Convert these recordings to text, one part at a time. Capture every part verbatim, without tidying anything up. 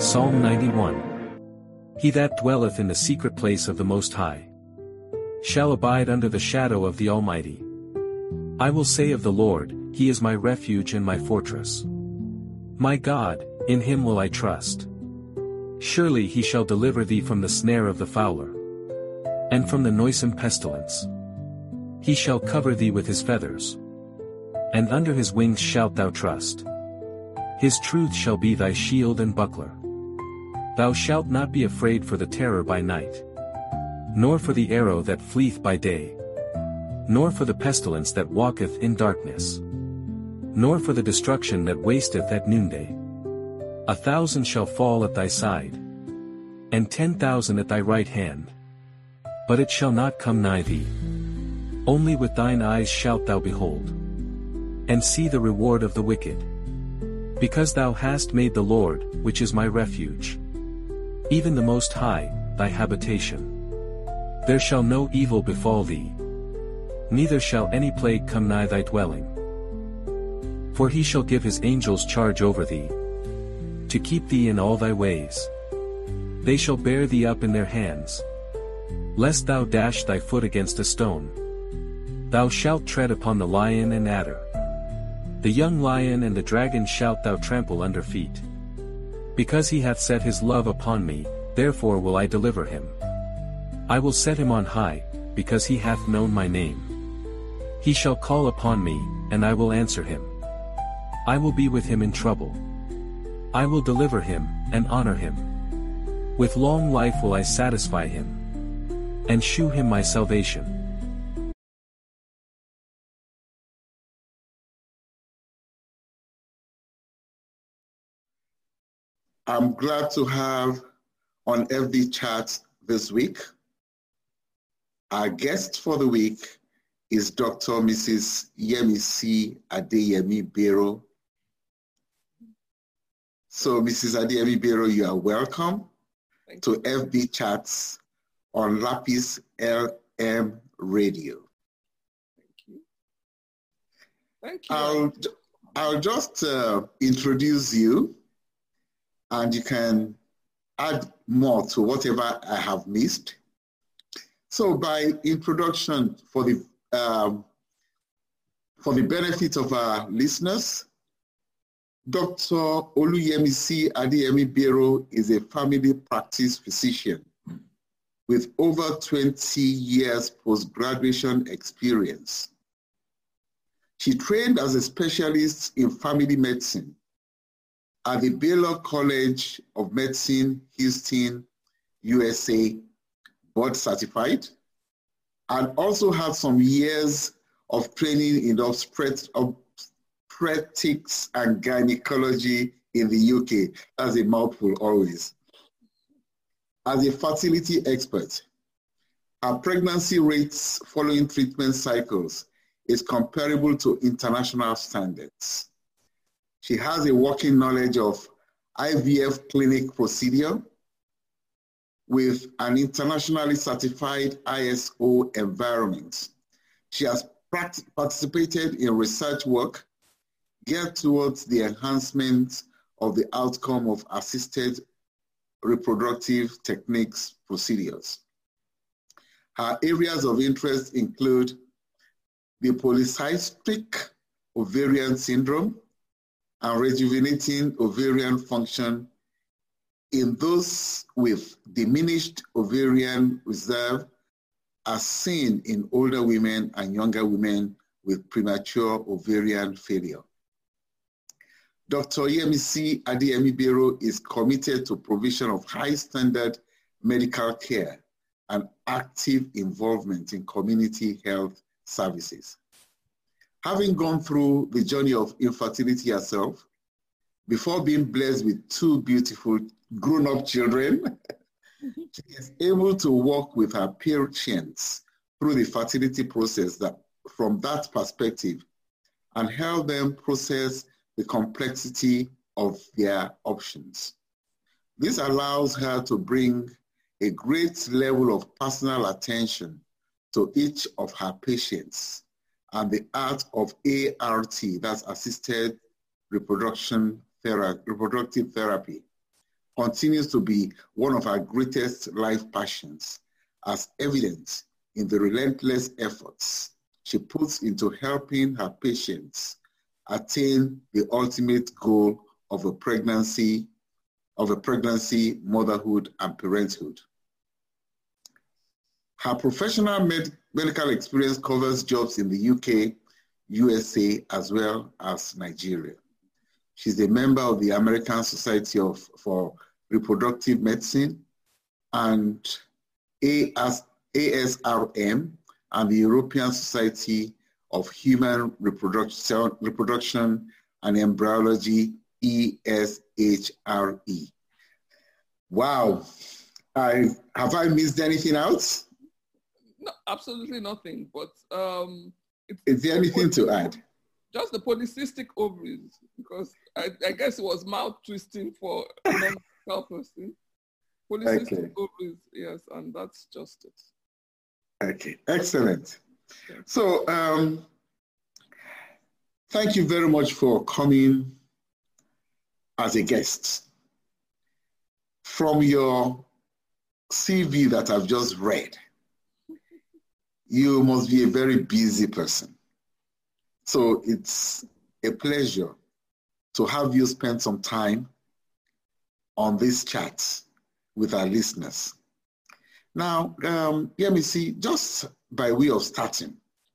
Psalm ninety-one. He that dwelleth in the secret place of the Most High shall abide under the shadow of the Almighty. I will say of the Lord, He is my refuge and my fortress. My God, in Him will I trust. Surely He shall deliver thee from the snare of the fowler, and from the noisome pestilence. He shall cover thee with His feathers, and under His wings shalt thou trust. His truth shall be thy shield and buckler. Thou shalt not be afraid for the terror by night, nor for the arrow that fleeth by day, nor for the pestilence that walketh in darkness, nor for the destruction that wasteth at noonday. A thousand shall fall at thy side, and ten thousand at thy right hand, but it shall not come nigh thee. Only with thine eyes shalt thou behold, and see the reward of the wicked. Because thou hast made the Lord, which is my refuge, even the Most High, thy habitation. There shall no evil befall thee, neither shall any plague come nigh thy dwelling. For He shall give His angels charge over thee, to keep thee in all thy ways. They shall bear thee up in their hands, lest thou dash thy foot against a stone. Thou shalt tread upon the lion and adder. The young lion and the dragon shalt thou trample under feet. Because he hath set his love upon me, therefore will I deliver him. I will set him on high, because he hath known my name. He shall call upon me, and I will answer him. I will be with him in trouble. I will deliver him, and honor him. With long life will I satisfy him, and shew him my salvation. I'm glad to have on F B Chat this week. Our guest for the week is Doctor Missus Yemisi Adeyemi Bero. So, Missus Adeyemi Bero, you are welcome Thank to you. F B Chats on Lapis L M Radio. Thank you. Thank you. I'll, I'll just uh, introduce you, and you can add more to whatever I have missed. So by introduction, for the, um, for the benefit of our listeners, Doctor Oluyemisi Adeyemi Bero is a family practice physician with over twenty years post-graduation experience. She trained as a specialist in family medicine at the Baylor College of Medicine, Houston, U S A, board certified, and also had some years of training in obstetrics and gynecology in the U K. That's a mouthful always. As a fertility expert, her pregnancy rates following treatment cycles is comparable to international standards. She has a working knowledge of I V F clinic procedure with an internationally certified I S O environment. She has participated in research work geared towards the enhancement of the outcome of assisted reproductive techniques procedures. Her areas of interest include the polycystic ovarian syndrome and rejuvenating ovarian function in those with diminished ovarian reserve, as seen in older women and younger women with premature ovarian failure. Doctor Yemisi Adeyemi Bero is committed to provision of high standard medical care and active involvement in community health services. Having gone through the journey of infertility herself, before being blessed with two beautiful grown-up children, she is able to work with her patients through the fertility process that, from that perspective, and help them process the complexity of their options. This allows her to bring a great level of personal attention to each of her patients and the art of A R T, that's assisted reproduction therapy, reproductive therapy, continues to be one of her greatest life passions, as evident in the relentless efforts she puts into helping her patients attain the ultimate goal of a pregnancy, of a pregnancy, motherhood, and parenthood. Her professional med medical experience covers jobs in the U K, U S A, as well as Nigeria. She's a member of the American Society of, for Reproductive Medicine and A S R M and the European Society of Human Reproduction, Reproduction and Embryology, E S H R E. Wow. I, have I missed anything else? No, absolutely nothing. But um, it's, is there anything to add? Just the polycystic ovaries, because I, I guess it was mouth twisting for a non-medical person. Polycystic okay. ovaries, yes, and that's just it. Okay, excellent. Okay. So, um, thank you very much for coming as a guest. From your C V that I've just read, you must be a very busy person. So it's a pleasure to have you spend some time on this chat with our listeners. Now, um, let me see, just by way of starting,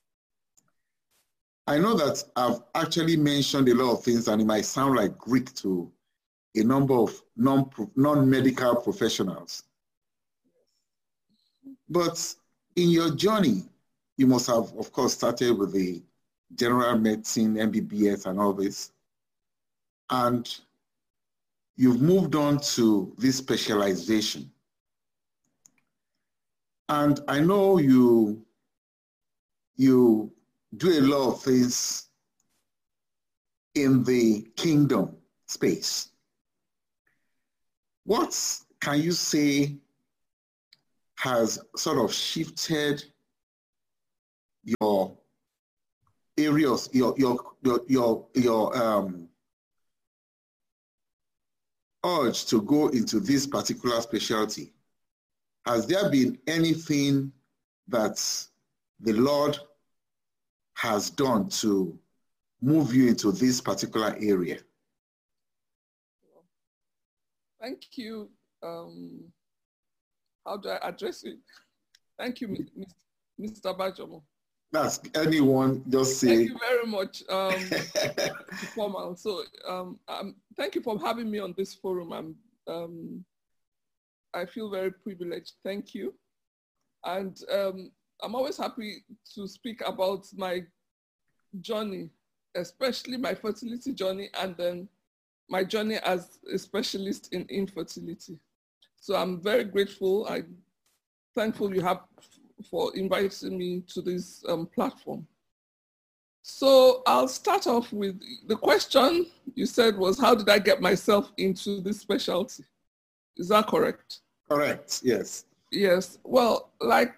I know that I've actually mentioned a lot of things and it might sound like Greek to a number of non, non-medical professionals. But in your journey, you must have, of course, started with the general medicine, M B B S, and all this. And you've moved on to this specialization. And I know you, you do a lot of things in the kingdom space. What can you say has sort of shifted your areas, your your your your your um, urge to go into this particular specialty? Has there been anything that the Lord has done to move you into this particular area? Thank you. Um, how do I address it? Thank you, Mister Bajomo. That's anyone, just say. Thank you very much, um, formal. So um, um, thank you for having me on this forum. I'm, um, I feel very privileged. Thank you. And um, I'm always happy to speak about my journey, especially my fertility journey, and then my journey as a specialist in infertility. So I'm very grateful. I'm thankful you have for inviting me to this um, platform. So I'll start off with the question you said was, how did I get myself into this specialty? Is that correct? Correct, yes. Yes, well, like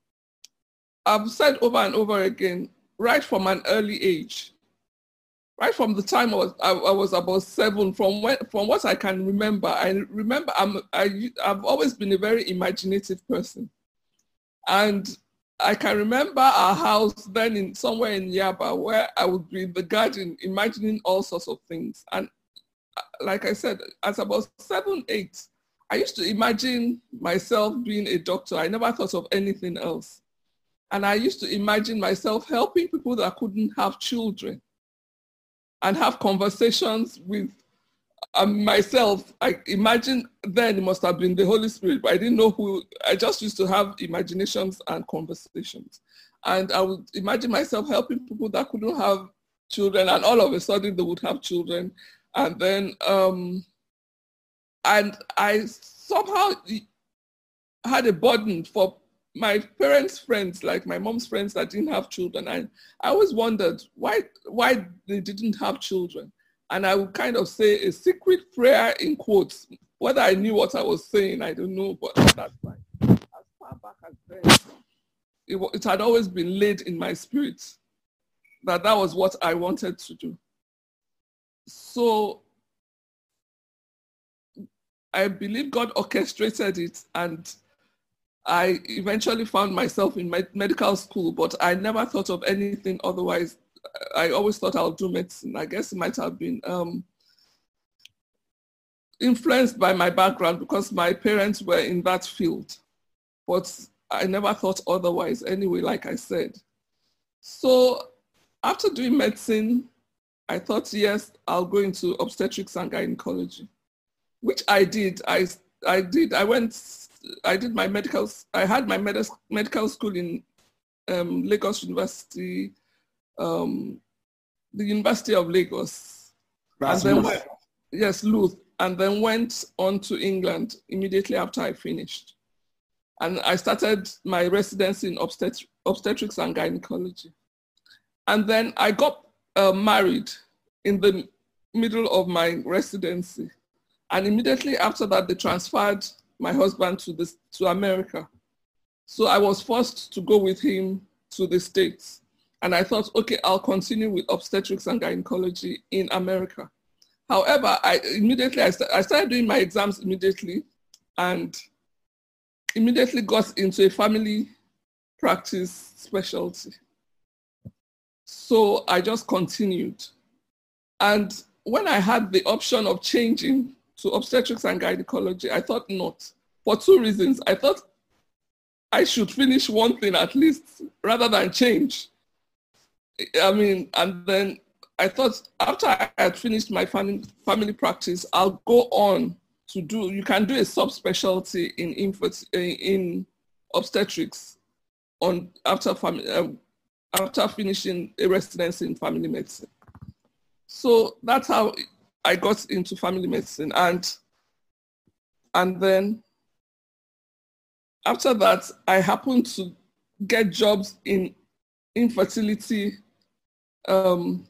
I've said over and over again, right from an early age, right from the time I was, I, I was about seven, from when, from what I can remember, I remember I'm, I, I've always been a very imaginative person. And I can remember our house then in somewhere in Yaba where I would be in the garden imagining all sorts of things. And like I said, as about seven, eight, I used to imagine myself being a doctor. I never thought of anything else. And I used to imagine myself helping people that couldn't have children and have conversations with um, myself. I imagine then it must have been the Holy Spirit, but I didn't know who. I just used to have imaginations and conversations. And I would imagine myself helping people that couldn't have children, and all of a sudden they would have children. And then, um, and I somehow had a burden for my parents' friends, like my mom's friends that didn't have children. And I always wondered why, why they didn't have children. And I would kind of say a secret prayer in quotes. Whether I knew what I was saying, I don't know, but that's fine. As far back as then, it, it had always been laid in my spirit that that was what I wanted to do. So I believe God orchestrated it, and I eventually found myself in med- medical school, but I never thought of anything otherwise. I always thought I'll do medicine. I guess it might have been um, influenced by my background because my parents were in that field, but I never thought otherwise anyway, like I said. So after doing medicine, I thought, yes, I'll go into obstetrics and gynecology, which I did. I, I did. I went, I did my medical, I had my med- medical school in um, Lagos University, um, the University of Lagos. That's and then Luth. went, yes, Luth, and then went on to England immediately after I finished. And I started my residency in obstet- obstetrics and gynecology. And then I got uh, married in the middle of my residency. And immediately after that, they transferred my husband to, this, to America. So I was forced to go with him to the States. And I thought, okay, I'll continue with obstetrics and gynecology in America. However, I immediately, I, st- I started doing my exams immediately and immediately got into a family practice specialty. So I just continued. And when I had the option of changing to obstetrics and gynecology, I thought not, for two reasons. I thought I should finish one thing at least rather than change. I mean, and then I thought after I had finished my family, family practice, I'll go on to do, you can do a subspecialty in, infant, in obstetrics on after, family, um, after finishing a residency in family medicine. So that's how I got into family medicine. And, and then after that, I happened to get jobs in infertility, um,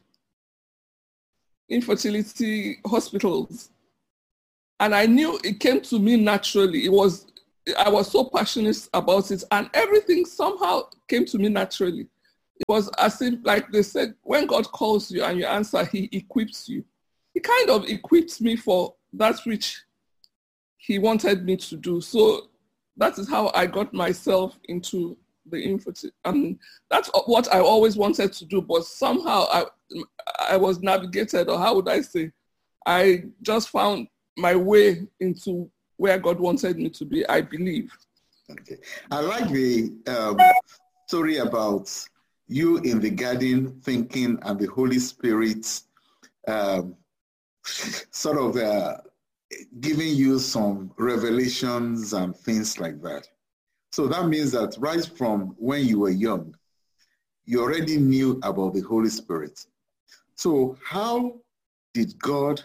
infertility hospitals. And I knew it came to me naturally. It was, I was so passionate about it, and everything somehow came to me naturally. It was as if, like they said, when God calls you and you answer, he equips you. He kind of equipped me for that which he wanted me to do. So that is how I got myself into the infertility. And that's what I always wanted to do, but somehow I, I was navigated, or how would I say, I just found my way into where God wanted me to be, I believe. Okay. I like the um, story about you in the garden thinking and the Holy Spirit um, sort of uh, giving you some revelations and things like that. So that means that right from when you were young, you already knew about the Holy Spirit. So how did God,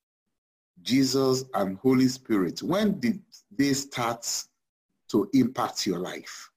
Jesus, and Holy Spirit, when did they start to impact your life?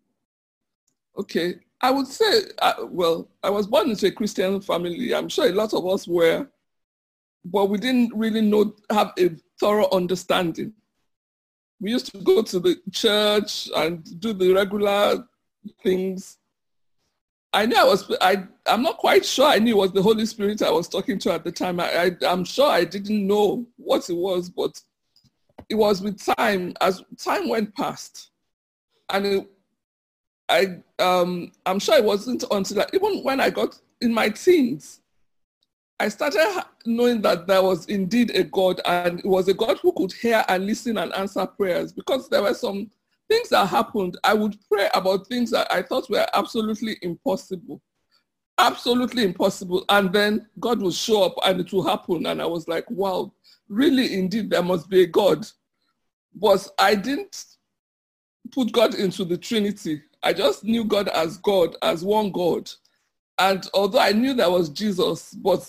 Okay, I would say, uh, well, I was born into a Christian family. I'm sure a lot of us were, but we didn't really know, have a thorough understanding. We used to go to the church and do the regular things. I knew I was, I, I'm not quite sure I knew it was the Holy Spirit I was talking to at the time. I, I, I'm sure I didn't know what it was, but it was with time, as time went past. And it, I, um, I'm sure it wasn't until, I, even when I got in my teens, I started knowing that there was indeed a God, and it was a God who could hear and listen and answer prayers, because there were some things that happened. I would pray about things that I thought were absolutely impossible, absolutely impossible. And then God would show up and it will happen. And I was like, wow, really, indeed, there must be a God. But I didn't put God into the Trinity. I just knew God as God, as one God. And although I knew there was Jesus, but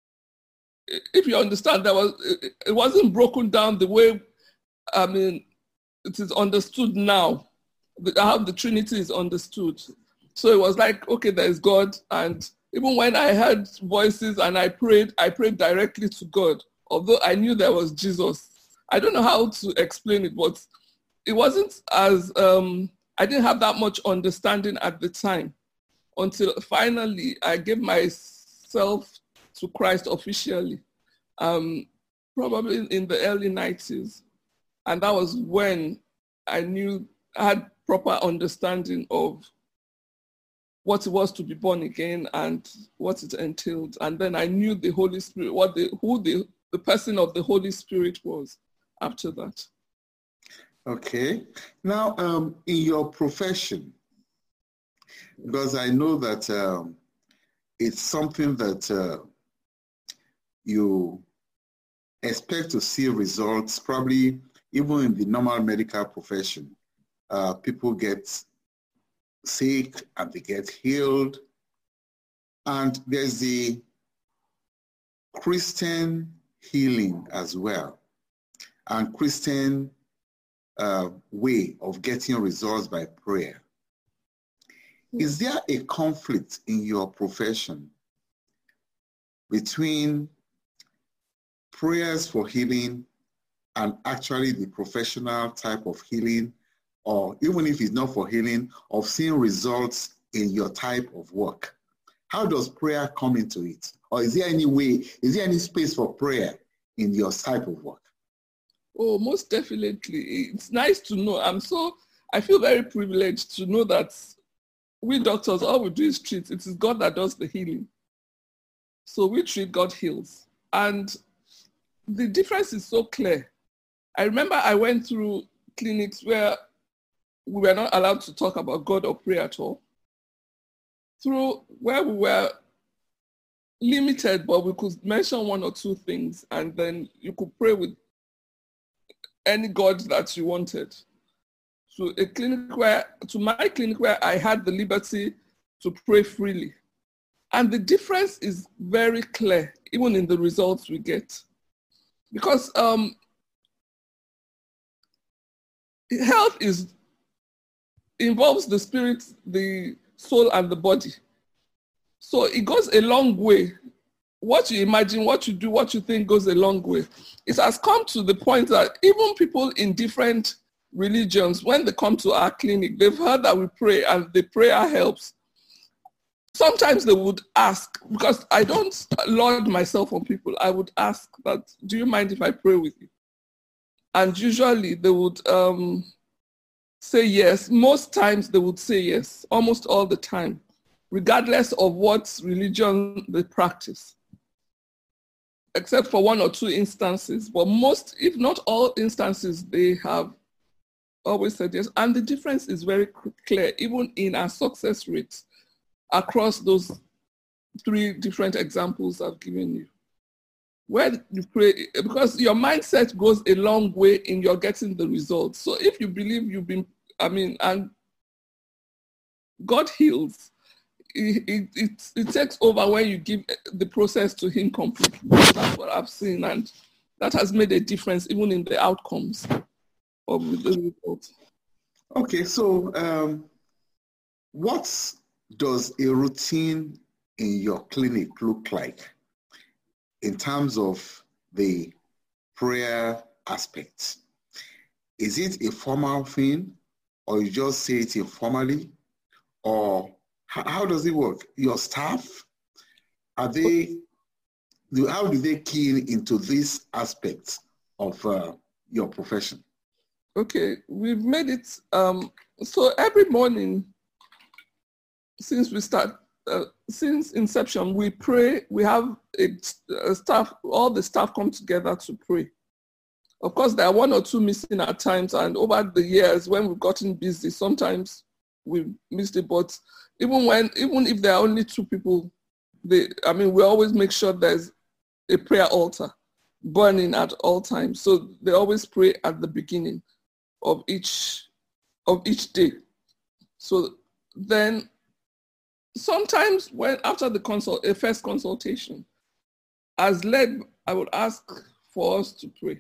if you understand, there was, it wasn't broken down the way, I mean, it is understood now, how the Trinity is understood. So it was like, okay, there's God. And even when I heard voices and I prayed, I prayed directly to God, although I knew there was Jesus. I don't know how to explain it, but it wasn't as, um, I didn't have that much understanding at the time, until finally I gave myself to Christ officially, um, probably in the early nineties. And that was when I knew, I had proper understanding of what it was to be born again and what it entailed. And then I knew the Holy Spirit, what the, who the, the person of the Holy Spirit was after that. Okay. Now, um, in your profession, because I know that um, it's something that uh, you expect to see results, probably even in the normal medical profession. Uh, people get sick and they get healed. And there's the Christian healing as well, and Christian uh, way of getting results by prayer. Is there a conflict in your profession between prayers for healing and actually the professional type of healing, or even if it's not for healing, of seeing results in your type of work? How does prayer come into it? Or is there any way, is there any space for prayer in your type of work? Oh, most definitely. It's nice to know. I'm so, I feel very privileged to know that we doctors, all we do is treat. It is God that does the healing. So we treat, God heals. And the difference is so clear. I remember I went through clinics where we were not allowed to talk about God or prayer at all. Through where we were limited, but we could mention one or two things, and then you could pray with any God that you wanted. So a clinic where, to my clinic where I had the liberty to pray freely. And the difference is very clear, even in the results we get. Because um, health is involves the spirit, the soul, and the body. So it goes a long way. What you imagine, what you do, what you think goes a long way. It has come to the point that even people in different religions, when they come to our clinic, they've heard that we pray and the prayer helps. Sometimes they would ask, because I don't lord myself on people, I would ask that, do you mind if I pray with you? And usually they would um, say yes. Most times they would say yes, almost all the time, regardless of what religion they practice, except for one or two instances. But most, if not all instances, they have always said yes. And the difference is very clear, even in our success rates across those three different examples I've given you. Where you pray, because your mindset goes a long way in your getting the results. So if you believe you've been, I mean, and God heals, it, it, it, it takes over when you give the process to him completely. That's what I've seen, and that has made a difference even in the outcomes of the results. Okay, so um, what does a routine in your clinic look like in terms of the prayer aspects? Is it a formal thing, or you just say it informally? Or how, how does it work? Your staff, are they, do, how do they key into these aspects of uh, your profession? Okay, we've made it, um, so every morning since we start, uh, since inception, we pray, we have a, a staff, all the staff come together to pray. Of course, there are one or two missing at times, and over the years, when we've gotten busy, sometimes we missed it, but even when, even if there are only two people, they, I mean, we always make sure there's a prayer altar burning at all times. So they always pray at the beginning of each, of each day. So then sometimes when after the consult, a first consultation, as led, I would ask for us to pray.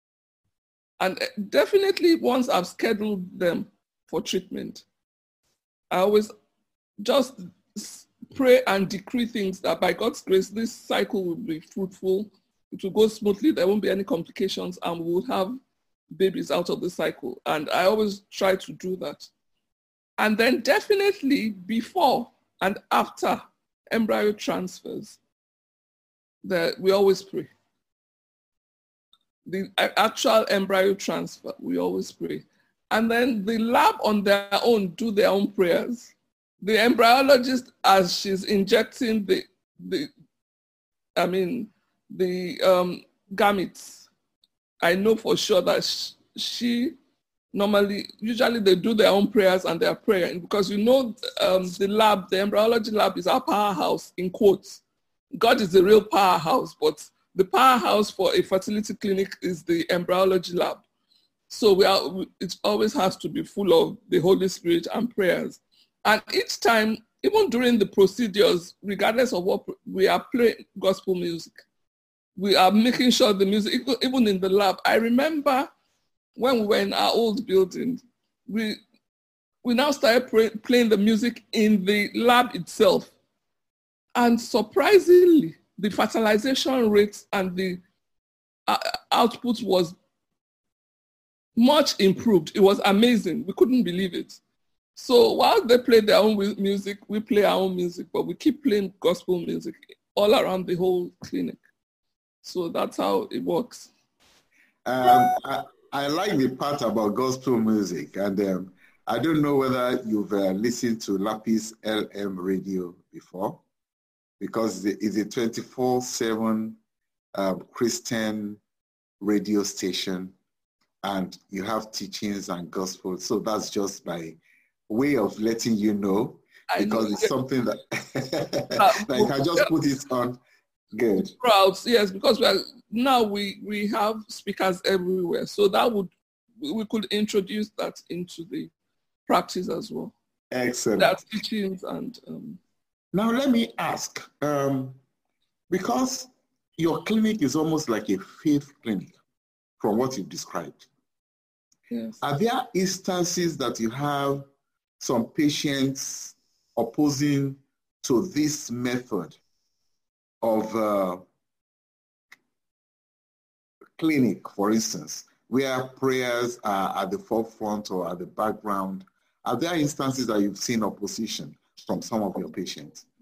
And definitely once I've scheduled them for treatment, I always just pray and decree things that by God's grace, this cycle will be fruitful, it will go smoothly, there won't be any complications, and we will have babies out of the cycle. And I always try to do that. And then definitely before and after embryo transfers, that we always pray. the actual embryo transfer, we always pray. And then the lab on their own do their own prayers. The embryologist, as she's injecting the, the I mean, the um, gametes, I know for sure that she, she normally, usually they do their own prayers and they're praying because you know um, the lab, the embryology lab is our powerhouse, in quotes. God is the real powerhouse, but the powerhouse for a fertility clinic is the embryology lab. So we are, it always has to be full of the Holy Spirit and prayers. And each time, even during the procedures, regardless of what, we are playing gospel music. We are making sure the music, even in the lab. I remember when we were in our old building, we, we now started pray, playing the music in the lab itself. And surprisingly, the fertilization rates and the uh, output was much improved. It was amazing. We couldn't believe it. So while they play their own music, we play our own music, but we keep playing gospel music all around the whole clinic. So that's how it works. Um, I, I like the part about gospel music, and um, I don't know whether you've uh, listened to Lapis L M radio before, because it's a twenty-four seven um, Christian radio station, and you have teachings and gospel. So that's just my way of letting you know, because know. It's something that, that you can just put it on. Good. Crowds, yes, because we are, now we, we have speakers everywhere. So that would, we could introduce that into the practice as well. Excellent. That's teachings and... Um, now let me ask, um, because your clinic is almost like a faith clinic from what you've described. Yes. Are there instances that you have some patients opposing to this method of uh, clinic, for instance, where prayers are at the forefront or at the background? Are there instances that you've seen opposition from some of your patients?